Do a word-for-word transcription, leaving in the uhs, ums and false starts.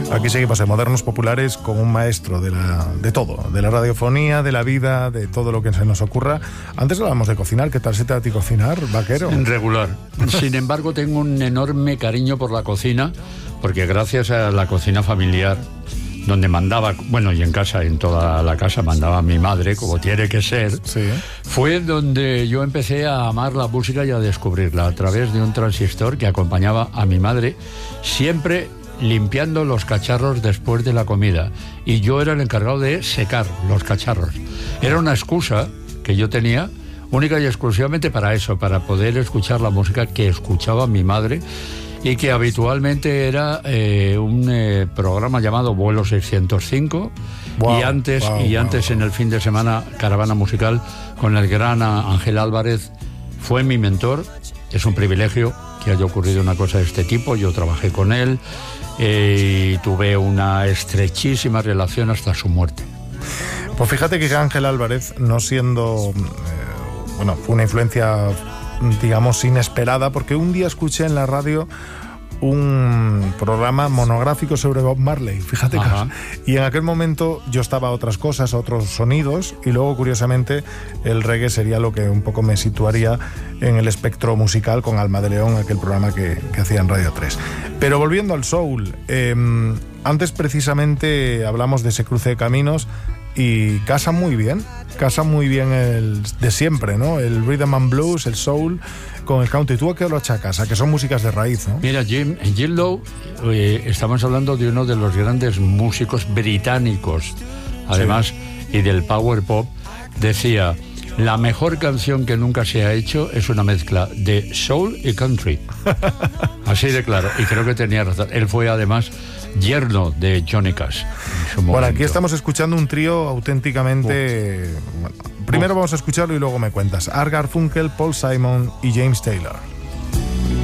Aquí seguimos en Modernos Populares con un maestro de, la, de todo, de la radiofonía, de la vida, de todo lo que se nos ocurra. Antes hablábamos de cocinar, ¿qué tal se te da a ti cocinar, vaquero? Regular. Sin embargo, tengo un enorme cariño por la cocina, porque gracias a la cocina familiar, donde mandaba, bueno, y en casa, en toda la casa, mandaba mi madre, como tiene que ser, sí. Fue donde yo empecé a amar la música y a descubrirla, a través de un transistor que acompañaba a mi madre, siempre limpiando los cacharros después de la comida, y yo era el encargado de secar los cacharros. Era una excusa que yo tenía única y exclusivamente para eso, para poder escuchar la música que escuchaba mi madre, y que habitualmente era eh, un eh, programa llamado Vuelo seiscientos cinco, wow, y antes, wow, y antes wow. en el fin de semana, Caravana Musical, con el gran Ángel Álvarez. Fue mi mentor. Es un privilegio que haya ocurrido una cosa de este tipo. Yo trabajé con él eh, y tuve una estrechísima relación hasta su muerte. Pues fíjate que Ángel Álvarez, no siendo... Eh, bueno, fue una influencia, digamos, inesperada, porque un día escuché en la radio un programa monográfico sobre Bob Marley, fíjate que, y en aquel momento yo estaba a otras cosas, a otros sonidos, y luego curiosamente el reggae sería lo que un poco me situaría en el espectro musical con Alma de León, aquel programa que, que hacía en Radio tres. Pero volviendo al soul, eh, antes precisamente hablamos de ese cruce de caminos, y casa muy bien, casa muy bien el de siempre, ¿no? El rhythm and blues, el soul con el country. ¿Tú a qué lo achacas? A que son músicas de raíz, ¿no? Mira, Jim, en Jim Lowe eh, estamos hablando de uno de los grandes músicos británicos, además, sí. y del power pop. Decía, la mejor canción que nunca se ha hecho es una mezcla de soul y country. Así de claro, y creo que tenía razón. Él fue además yerno de Johnny Cash. Bueno, aquí estamos escuchando un trío auténticamente... Bueno, primero vamos a escucharlo y luego me cuentas. Art Garfunkel, Paul Simon y James Taylor.